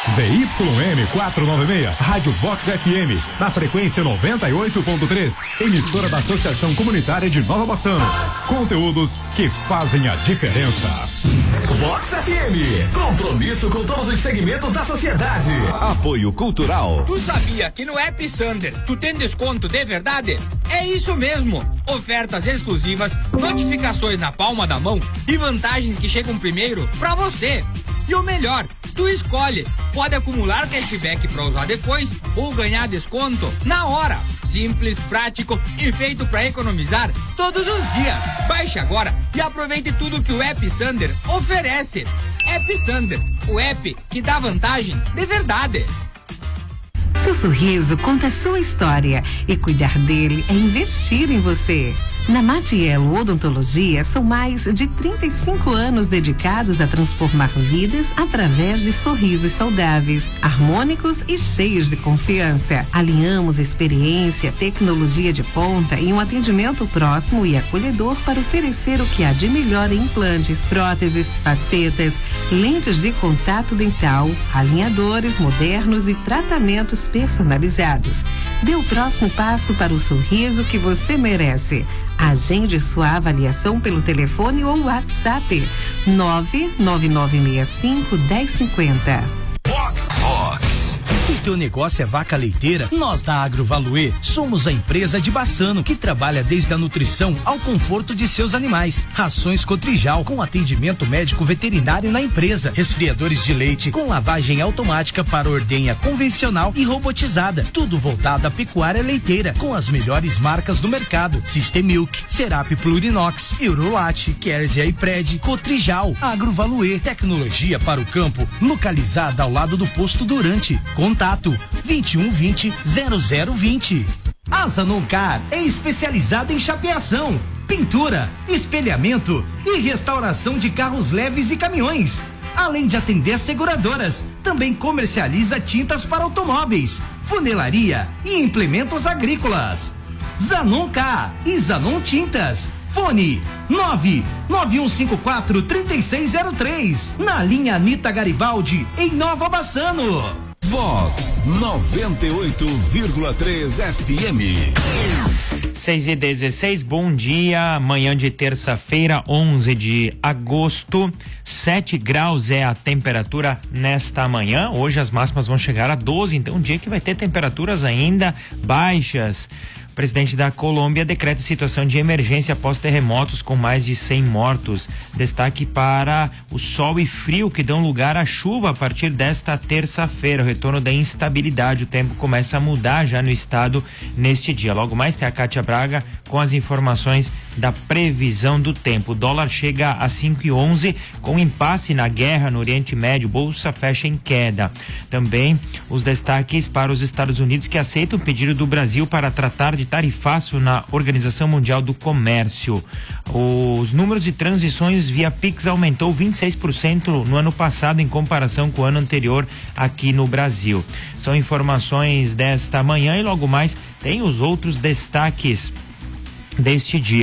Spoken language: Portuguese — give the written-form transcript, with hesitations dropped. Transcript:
ZYM 496, Rádio Vox FM, na frequência 98.3, emissora da Associação Comunitária de Nova Bassano. Conteúdos que fazem a diferença. Vox FM, compromisso com todos os segmentos da sociedade. Apoio Cultural. Tu sabia que no App Sander tu tem desconto de verdade? É isso mesmo, ofertas exclusivas, notificações na palma da mão e vantagens que chegam primeiro pra você. E o melhor, tu escolhe, pode acumular cashback pra usar depois ou ganhar desconto na hora. Simples, prático e feito pra economizar todos os dias. Baixe agora e aproveite tudo que o App Sander oferece. App Sander, o app que dá vantagem de verdade. Seu sorriso conta a sua história e cuidar dele é investir em você. Na Matiello Odontologia são mais de 35 anos dedicados a transformar vidas através de sorrisos saudáveis, harmônicos e cheios de confiança. Alinhamos experiência, tecnologia de ponta e um atendimento próximo e acolhedor para oferecer o que há de melhor em implantes, próteses, facetas, lentes de contato dental, alinhadores modernos e tratamentos personalizados. Dê o próximo passo para o sorriso que você merece. Agende sua avaliação pelo telefone ou WhatsApp 99965-1050. Vox. Se teu negócio é vaca leiteira, nós da Agrovaluê somos a empresa de Bassano que trabalha desde a nutrição ao conforto de seus animais. Rações Cotrijal com atendimento médico veterinário na empresa. Resfriadores de leite com lavagem automática para ordenha convencional e robotizada. Tudo voltado à pecuária leiteira com as melhores marcas do mercado. System Milk, Serap Plurinox, Eurolate, Kerzia e Pred, Cotrijal. Agrovaluê, tecnologia para o campo, localizada ao lado do posto Durante. Contato 2120-0020. A Zanoncar é especializada em chapeação, pintura, espelhamento e restauração de carros leves e caminhões. Além de atender seguradoras, também comercializa tintas para automóveis, funilaria e implementos agrícolas. Zanoncar e Zanon Tintas. Fone 99154-3603. Na linha Anita Garibaldi, em Nova Bassano. Vox 98,3 FM. 6:16, bom dia. Manhã de terça-feira, 11 de agosto. 7 graus é a temperatura nesta manhã. Hoje as máximas vão chegar a 12, então um dia que vai ter temperaturas ainda baixas. O presidente da Colômbia decreta situação de emergência após terremotos com mais de 100 mortos. Destaque para o sol e frio que dão lugar à chuva a partir desta terça-feira. O retorno da instabilidade, o tempo começa a mudar já no estado neste dia. Logo mais tem a Kátia Braga com as informações da previsão do tempo. O dólar chega a 5,11 com impasse na guerra no Oriente Médio. Bolsa fecha em queda. Também os destaques para os Estados Unidos que aceitam o pedido do Brasil para tratar de tarifaço na Organização Mundial do Comércio. Os números de transições via Pix aumentou 26% no ano passado em comparação com o ano anterior aqui no Brasil. São informações desta manhã e logo mais tem os outros destaques deste dia.